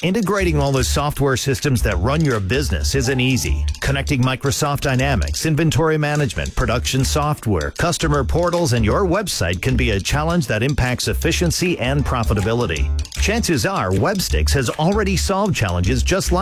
Integrating all the software systems that run your business isn't easy. Connecting Microsoft Dynamics, inventory management, production software, customer portals, and your website can be a challenge that impacts efficiency and profitability. Chances are, Webstix has already solved challenges just like